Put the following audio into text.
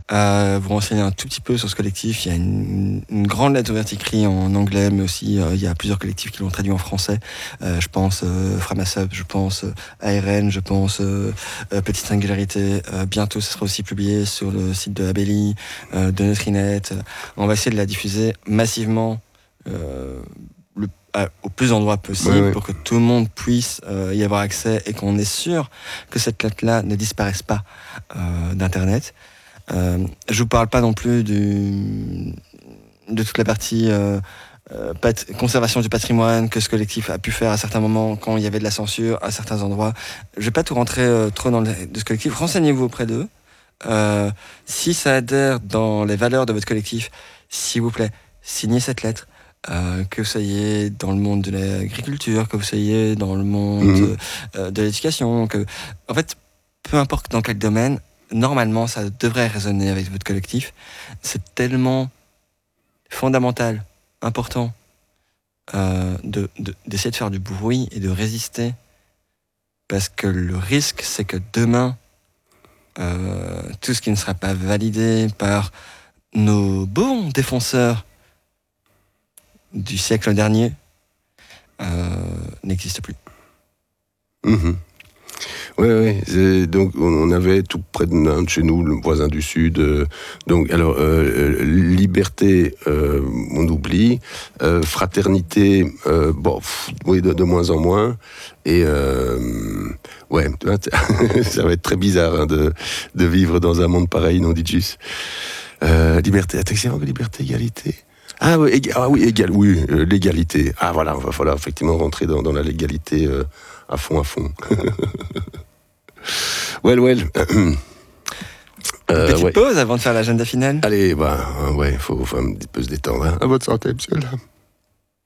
vous renseigner un tout petit peu sur ce collectif. Il y a une grande lettre ouverte écrite en anglais, mais aussi il y a plusieurs collectifs qui l'ont traduit en français. Je pense Framasub, je pense ARN, je pense Petite Singularité. Bientôt, ça sera aussi publié sur le site de Abelli, de Neutrinet. On va essayer de la diffuser massivement au plus d'endroits possible pour que tout le monde puisse y avoir accès et qu'on est sûr que cette lettre-là ne disparaisse pas d'Internet. Je vous parle pas non plus de toute la partie conservation du patrimoine que ce collectif a pu faire à certains moments quand il y avait de la censure à certains endroits. Je vais pas tout rentrer trop dans de ce collectif. Renseignez-vous auprès d'eux. Si ça adhère dans les valeurs de votre collectif, s'il vous plaît, signez cette lettre. Que vous soyez dans le monde de l'agriculture, que vous soyez dans le monde de l'éducation, en fait, peu importe dans quel domaine, normalement, ça devrait résonner avec votre collectif. C'est tellement fondamental, important, d'essayer de faire du bruit et de résister, parce que le risque, c'est que demain, tout ce qui ne sera pas validé par nos bons défenseurs du siècle dernier n'existe plus. Oui. Donc on avait tout près de chez nous, le voisin du sud. Donc alors liberté, on oublie. Fraternité, de moins en moins. Et ça va être très bizarre de vivre dans un monde pareil, non, Didjus. Liberté, attention, liberté, égalité. L'égalité. Ah voilà, il va falloir effectivement rentrer dans la légalité à fond. Petite pause avant de faire l'agenda final. Allez, faut un petit peu se détendre. Hein. À votre santé, monsieur.